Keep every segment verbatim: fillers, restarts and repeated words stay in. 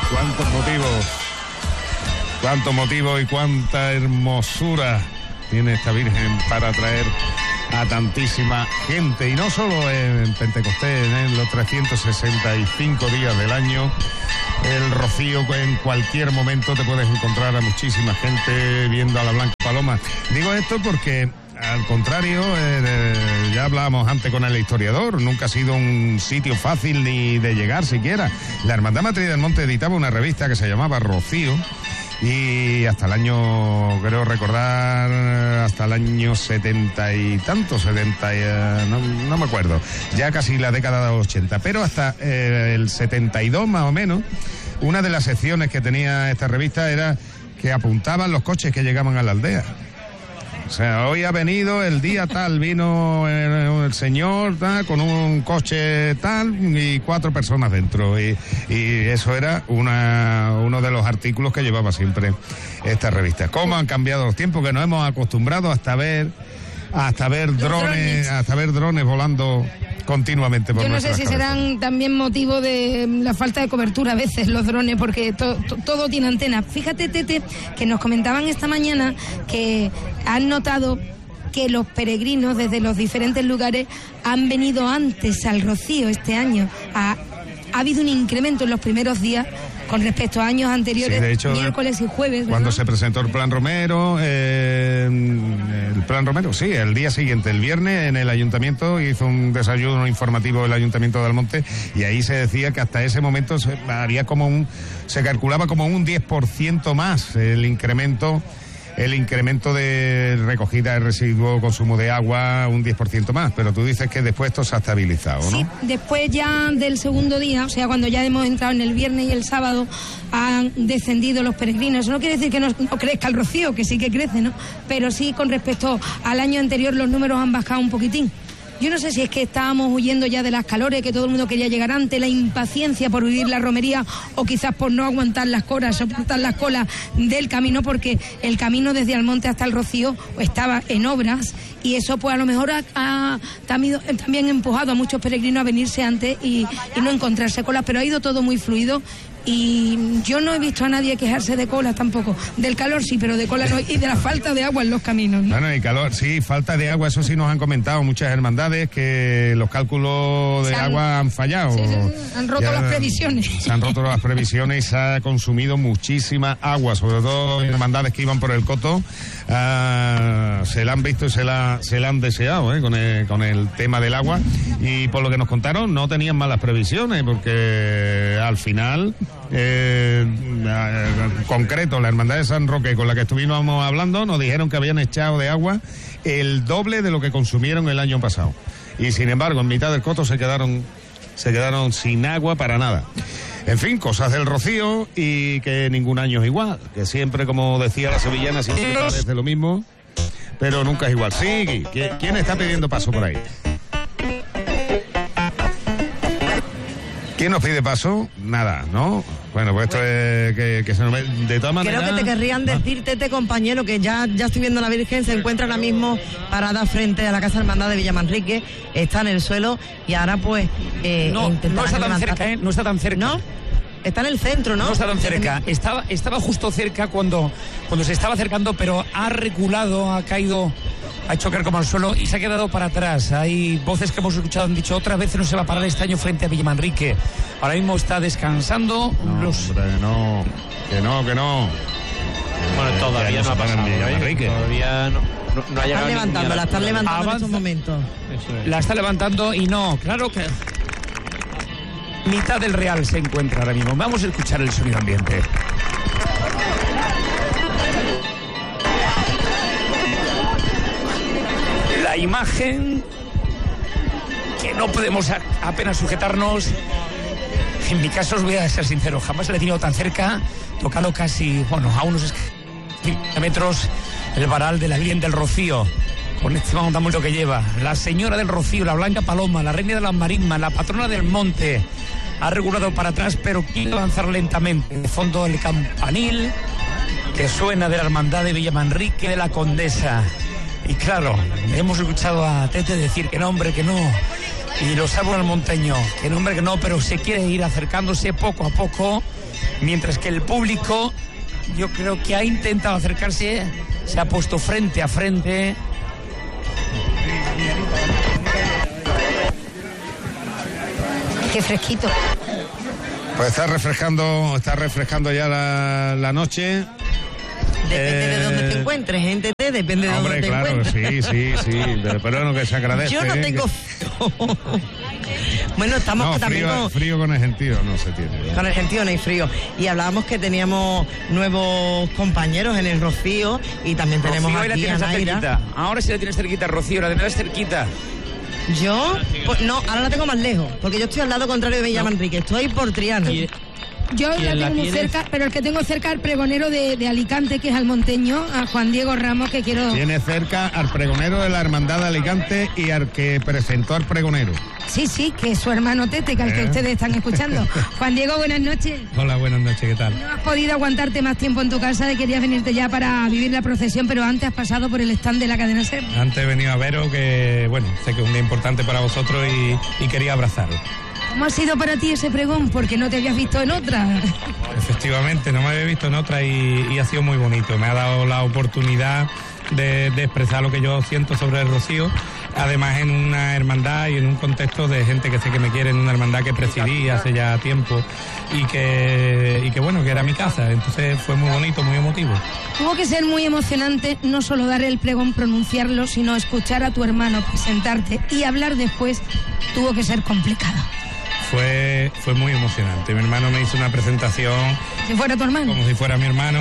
cuántos motivos, cuántos motivos y cuánta hermosura tiene esta Virgen para atraer a tantísima gente, y no solo en Pentecostés, en los trescientos sesenta y cinco días del año. El rocío, en cualquier momento te puedes encontrar a muchísima gente viendo a la Blanca Paloma. Digo esto porque, al contrario, eh, ya hablábamos antes con el historiador, nunca ha sido un sitio fácil ni de llegar siquiera. La Hermandad Matriz del Monte editaba una revista que se llamaba Rocío, y hasta el año, creo recordar, hasta el año setenta y tanto, setenta, eh, no, no me acuerdo, ya casi la década de los ochenta, pero hasta eh, el setenta y dos más o menos, una de las secciones que tenía esta revista era que apuntaban los coches que llegaban a la aldea. O sea, hoy ha venido el día tal, vino el, el señor tal, con un coche tal y cuatro personas dentro. Y, y eso era una, uno de los artículos que llevaba siempre esta revista. ¿Cómo han cambiado los tiempos? Que nos hemos acostumbrado hasta ver, hasta ver drones, hasta ver drones volando continuamente por nuestras cabezas. Yo no sé si serán también motivo de la falta de cobertura a veces los drones, porque to, to, todo tiene antena. Fíjate, Tete, que nos comentaban esta mañana que han notado que los peregrinos desde los diferentes lugares han venido antes al Rocío este año. Ha, ha habido un incremento en los primeros días con respecto a años anteriores, sí, de hecho, miércoles y jueves, ¿verdad? Cuando se presentó el Plan Romero, eh, el Plan Romero, sí, el día siguiente, el viernes, en el Ayuntamiento hizo un desayuno informativo el Ayuntamiento de Almonte, y ahí se decía que hasta ese momento se haría como un, se calculaba como un diez por ciento más el incremento, el incremento de recogida de residuos, consumo de agua, un diez por ciento más, pero tú dices que después esto se ha estabilizado, ¿no? Sí, después ya del segundo día, o sea, cuando ya hemos entrado en el viernes y el sábado, han descendido los peregrinos. Eso no quiere decir que no, no crezca el Rocío, que sí que crece, ¿no? Pero sí, con respecto al año anterior, los números han bajado un poquitín. Yo no sé si es que estábamos huyendo ya de las calores, que todo el mundo quería llegar antes, la impaciencia por vivir la romería, o quizás por no aguantar las colas, soportar las colas del camino, porque el camino desde Almonte hasta el Rocío estaba en obras, y eso pues a lo mejor ha, ha también, también empujado a muchos peregrinos a venirse antes y, y no encontrarse colas, pero ha ido todo muy fluido. Y yo no he visto a nadie quejarse de colas tampoco. Del calor sí, pero de cola no. Y de la falta de agua en los caminos, ¿no? Bueno, y calor, sí, falta de agua, eso sí nos han comentado muchas hermandades, que los cálculos de han, agua han fallado. Sí, sí, sí. Han roto ya, las previsiones. Se han roto las previsiones y se ha consumido muchísima agua, sobre todo hermandades que iban por el Coto. Uh, se la han visto y se la, se la han deseado, ¿eh? con, el, con el tema del agua. Y por lo que nos contaron, no tenían malas previsiones, porque al final... Eh, en concreto, la Hermandad de San Roque, con la que estuvimos hablando, nos dijeron que habían echado de agua el doble de lo que consumieron el año pasado, y sin embargo en mitad del Coto se quedaron se quedaron sin agua para nada. En fin, cosas del Rocío, y que ningún año es igual, que siempre, como decía la sevillana, siempre parece lo mismo, pero nunca es igual. Sí, ¿quién está pidiendo paso por ahí? ¿Quién nos pide paso? Nada, ¿no? Bueno, pues esto es que, que se nos ve de todas maneras. Creo que te querrían decir, Tete, compañero, que ya, ya estoy viendo a la Virgen, se encuentra ahora mismo parada frente a la Casa Hermandad de Villamanrique, está en el suelo y ahora pues... Eh, no, no está tan cerca, ¿eh? No está tan cerca. ¿No? Está en el centro, ¿no? No está tan cerca. Estaba, estaba justo cerca cuando, cuando se estaba acercando, pero ha reculado, ha caído, ha hecho caer como al suelo y se ha quedado para atrás. Hay voces que hemos escuchado, han dicho, otra vez no se va a parar este año frente a Villamanrique. Ahora mismo está descansando. No, los... hombre, no, que no, que no. Bueno, todavía no ha pasado. Villamanrique. Todavía no. No, no ha están levantando, la están levantando Avanza, en estos momentos. Es. La está levantando y no, claro que... Mitad del Real se encuentra ahora mismo. Vamos a escuchar el sonido ambiente. La imagen que no podemos a, apenas sujetarnos. En mi caso, os voy a ser sincero, jamás le he tenido tan cerca, tocando casi, bueno, a unos metros el varal de la Virgen del Rocío. Con este montamuerto que lleva la Señora del Rocío, la Blanca Paloma, la Reina de las Marismas, la Patrona del Monte. Ha regulado para atrás, pero quiere avanzar lentamente. De fondo el campanil que suena de la Hermandad de Villamanrique de la Condesa. Y claro, hemos escuchado a Tete decir que no, hombre, que no, y los árboles monteños, que no, hombre, que no, pero se quiere ir acercándose poco a poco, mientras que el público, yo creo que ha intentado acercarse, se ha puesto frente a frente. Qué fresquito. Pues está refrescando, está refrescando ya la, la noche. Depende Eh, de dónde te encuentres, gente, depende de Hombre, dónde te claro, encuentres. sí, sí, sí, pero bueno, que se agradece. Yo no ¿eh? tengo... Bueno, estamos No, también frío, con... frío con el gentío no se tiene. Con el gentío no hay frío. Y hablábamos que teníamos nuevos compañeros en el Rocío y también tenemos Rocío, ahí la aquí a tienes Naira. cerquita. Ahora sí la tienes cerquita, Rocío, la tendrás cerquita. Yo, pues no, ahora la tengo más lejos, porque yo estoy al lado contrario de Villa Manrique, estoy por Triana. Y- Yo la ¿Quién la tengo muy tiene? cerca, pero el que tengo cerca es el pregonero de, de Alicante, que es almonteño, a Juan Diego Ramos, que quiero... Tiene cerca al pregonero de la Hermandad de Alicante y al que presentó al pregonero. Sí, sí, que es su hermano Tete, que al que Eh. ustedes están escuchando. Juan Diego, buenas noches. Hola, buenas noches, ¿qué tal? No has podido aguantarte más tiempo en tu casa y querías venirte ya para vivir la procesión, pero antes has pasado por el stand de la cadena SER. Antes he venido a veros, que bueno, sé que es un día importante para vosotros y, y quería abrazaros. ¿Cómo ha sido para ti ese pregón? Porque no te habías visto en otra. Efectivamente, no me había visto en otra y, y ha sido muy bonito. Me ha dado la oportunidad de, de expresar lo que yo siento sobre el Rocío, además en una hermandad y en un contexto de gente que sé que me quiere, en una hermandad que presidí hace ya tiempo y que, y que bueno, que era mi casa. Entonces fue muy bonito, muy emotivo. Tuvo que ser muy emocionante no solo dar el pregón, pronunciarlo, sino escuchar a tu hermano presentarte y hablar después. Tuvo que ser complicado. Fue, fue muy emocionante. Mi hermano me hizo una presentación Si fuera tu hermano. como si fuera mi hermano.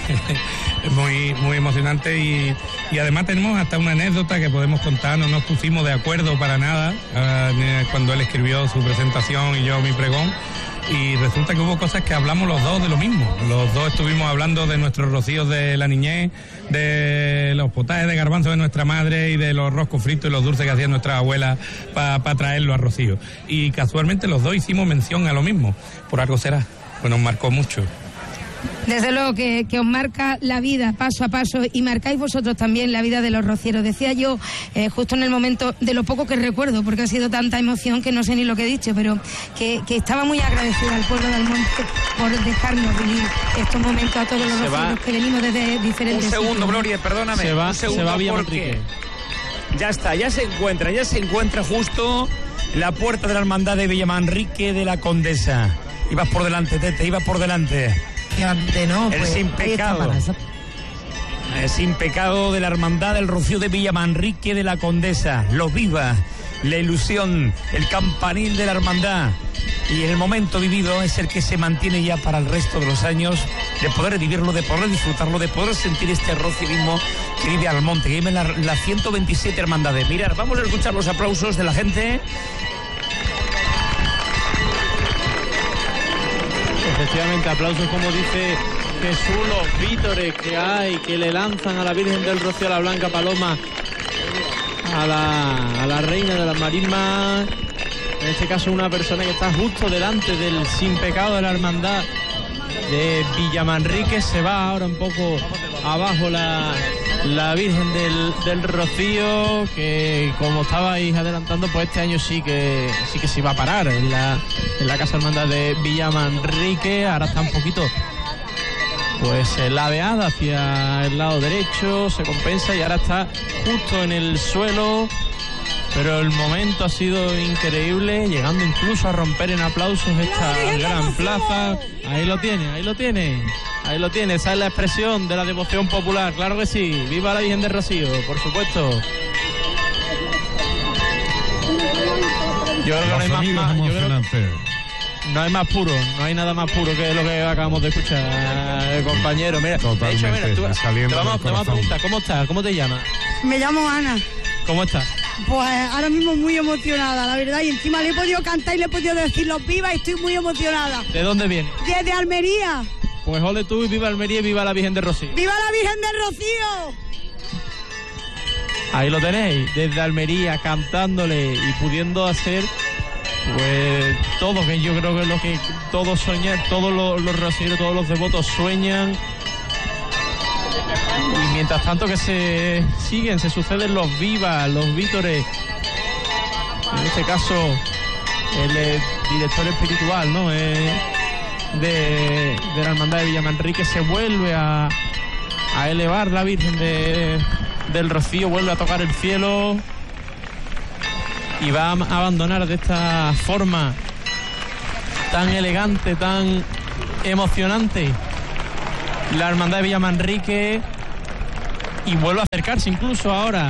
muy muy emocionante y, y además tenemos hasta una anécdota que podemos contar. No nos pusimos de acuerdo para nada uh, cuando él escribió su presentación y yo mi pregón, y resulta que hubo cosas que hablamos los dos de lo mismo. Los dos estuvimos hablando de nuestros rocíos de la niñez, de los potajes de garbanzo de nuestra madre y de los roscos fritos y los dulces que hacían nuestras abuelas para pa traerlo a Rocío, y casualmente los dos hicimos mención a lo mismo. Por algo será, pues nos marcó mucho. Desde luego que, que os marca la vida paso a paso y marcáis vosotros también la vida de los rocieros. Decía yo, eh, justo en el momento, de lo poco que recuerdo, porque ha sido tanta emoción que no sé ni lo que he dicho, pero que, que estaba muy agradecida al pueblo de Almonte por dejarnos vivir estos momentos a todos los Se rocieros va. que venimos desde Un diferentes segundo, sitios. Gloria, perdóname. Se va- un segundo, se va Villa porque Manrique. ya está, ya se encuentra, ya se encuentra justo en la puerta de la hermandad de Villamanrique de la Condesa. Ibas por delante, Tete, ibas por delante. Que antes no, El pues, sin ahí está pecado. para eso. Es sin pecado de la hermandad del Rocío de Villamanrique de la Condesa. Lo viva, la ilusión, el campanil de la hermandad. Y el momento vivido es el que se mantiene ya para el resto de los años, de poder vivirlo, de poder disfrutarlo, de poder sentir este rocierismo que vive Almonte, que vive en la, la ciento veintisiete hermandades. Mirad, vamos a escuchar los aplausos de la gente. Efectivamente, aplausos como dice Jesús, los vítores que hay, que le lanzan a la Virgen del Rocío, a la Blanca Paloma, a la, a la Reina de las Marismas. En este caso una persona que está justo delante del sin pecado de la hermandad de Villamanrique. Se va ahora un poco abajo la, la Virgen del, del Rocío, que como estabais adelantando, pues este año sí que sí que se va a parar en la, en la Casa Hermandad de Villamanrique. Ahora está un poquito pues ladeada hacia el lado derecho, se compensa y ahora está justo en el suelo. Pero el momento ha sido increíble, llegando incluso a romper en aplausos esta gran plaza. Ahí lo tiene, ahí lo tiene, ahí lo tiene. Esa es la expresión de la devoción popular, claro que sí. Viva la Virgen del Rocío, por supuesto. Yo creo que no hay más, más- yo creo que no hay más puro, no hay nada más puro que lo que acabamos de escuchar, compañero. Mira, de hecho, mira, tú, saliendo te vamos, del te vamos a corazón. preguntar, ¿cómo estás? ¿Cómo te llamas? Me llamo Ana. ¿Cómo estás? Pues ahora mismo muy emocionada, la verdad, y encima le he podido cantar y le he podido decir los vivas y estoy muy emocionada. ¿De dónde vienes? Desde Almería. Pues ole tú y viva Almería y viva la Virgen de Rocío. ¡Viva la Virgen del Rocío! Ahí lo tenéis, desde Almería, cantándole y pudiendo hacer pues todo, que yo creo que es lo que todos soñan, todos los, los rocieros, todos los devotos sueñan. Y mientras tanto que se siguen, se suceden los vivas, los vítores, en este caso el eh, director espiritual, ¿no? Eh, de, de la Hermandad de Villamanrique, se vuelve a, a elevar la Virgen de, del Rocío, vuelve a tocar el cielo y va a abandonar de esta forma tan elegante, tan emocionante la Hermandad de Villamanrique, y vuelve a acercarse incluso ahora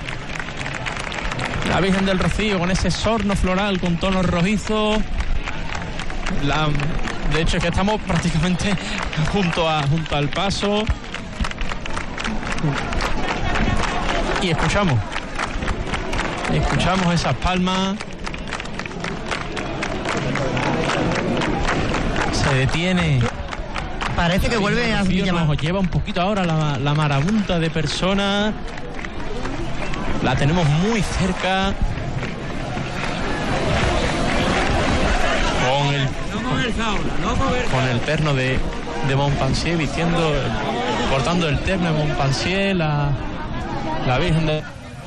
la Virgen del Rocío con ese sorno floral con tonos rojizos. La, de hecho es que estamos prácticamente junto, a, junto al paso y escuchamos escuchamos esas palmas. Se detiene. Parece que vuelve a Villamanrique. Nos lleva un poquito ahora la, la marabunta de personas. La tenemos muy cerca. Con el, con, con el terno de, de Montpensier, vistiendo, portando el terno de Montpensier, la, la Virgen de...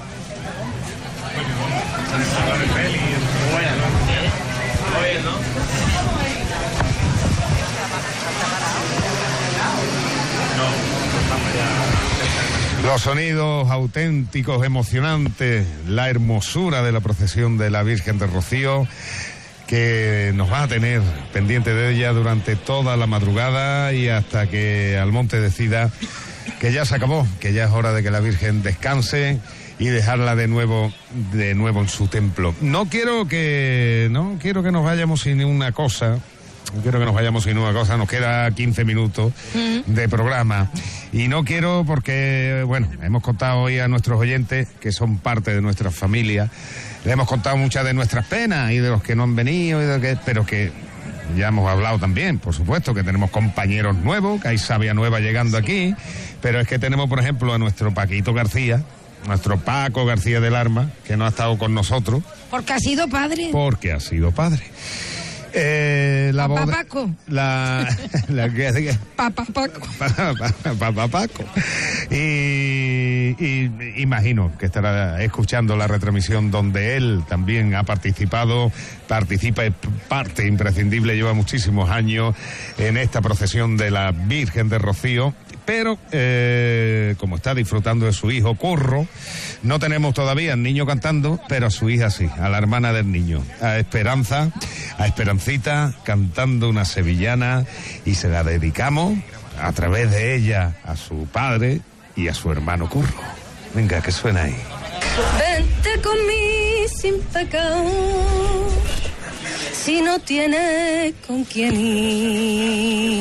Los sonidos auténticos, emocionantes, la hermosura de la procesión de la Virgen del Rocío, que nos va a tener pendiente de ella durante toda la madrugada y hasta que Almonte decida que ya se acabó, que ya es hora de que la Virgen descanse y dejarla de nuevo, de nuevo en su templo. No quiero que, no quiero que nos vayamos sin una cosa. No quiero que nos vayamos sin una cosa, nos queda quince minutos de programa. Y no quiero porque, bueno, hemos contado hoy a nuestros oyentes, que son parte de nuestra familia, le hemos contado muchas de nuestras penas y de los que no han venido, y de que, pero que ya hemos hablado también, por supuesto, que tenemos compañeros nuevos, que hay savia nueva llegando aquí, pero es que tenemos, por ejemplo, a nuestro Paquito García, nuestro Paco García del Arma, que no ha estado con nosotros. Porque ha sido padre. Porque ha sido padre. Eh, la Papá boda, Paco. La, la que Papá Paco. Papá Paco. Y, y imagino que estará escuchando la retransmisión donde él también ha participado, participa, es parte imprescindible, lleva muchísimos años en esta procesión de la Virgen de Rocío. Pero, eh, como está disfrutando de su hijo Curro, no tenemos todavía al niño cantando, pero a su hija sí, a la hermana del niño, a Esperanza, a Esperancita, cantando una sevillana, y se la dedicamos a través de ella a su padre y a su hermano Curro. Venga, que suena ahí. Vente conmigo sin pecado, si no tienes con quién ir.